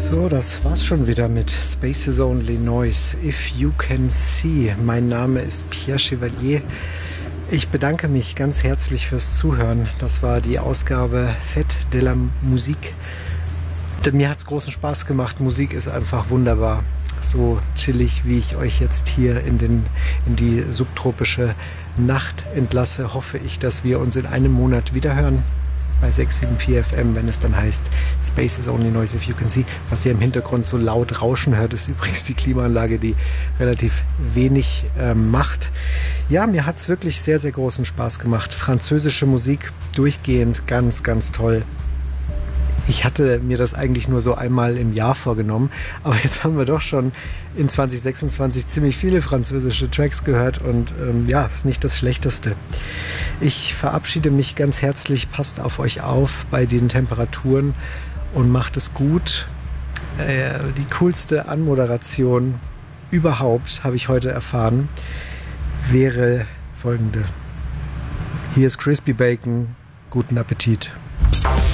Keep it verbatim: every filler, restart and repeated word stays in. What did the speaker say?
So, das war's schon wieder mit Spaces Only Noise, If You Can See. Mein Name ist Pierre Chevalier. Ich bedanke mich ganz herzlich fürs Zuhören. Das war die Ausgabe Fête de la Musique. Mir hat's großen Spaß gemacht. Musik ist einfach wunderbar. So chillig, wie ich euch jetzt hier in, den, in die subtropische Nacht entlasse, hoffe ich, dass wir uns in einem Monat wieder hören. Bei sechs sieben vier F M, wenn es dann heißt Spaces Only Noise If You Can See. Was ihr im Hintergrund so laut rauschen hört, ist übrigens die Klimaanlage, die relativ wenig äh, macht. Ja, mir hat es wirklich sehr, sehr großen Spaß gemacht. Französische Musik durchgehend, ganz, ganz toll. Ich hatte mir das eigentlich nur so einmal im Jahr vorgenommen, aber jetzt haben wir doch schon in zwanzig sechsundzwanzig ziemlich viele französische Tracks gehört und ähm, ja, ist nicht das Schlechteste. Ich verabschiede mich ganz herzlich, passt auf euch auf bei den Temperaturen und macht es gut. Äh, die coolste Anmoderation überhaupt, habe ich heute erfahren, wäre folgende. Hier ist Crispy Bacon, guten Appetit.